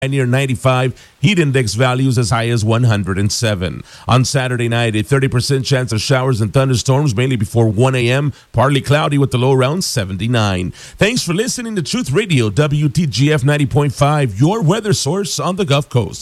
near 95, heat index values as high as 107. On Saturday night, a 30% chance of showers and thunderstorms, mainly before 1 a.m. Partly cloudy with the low around 79. Thanks for listening to Truth Radio, WTGF 90.5, your weather source on the Gulf Coast.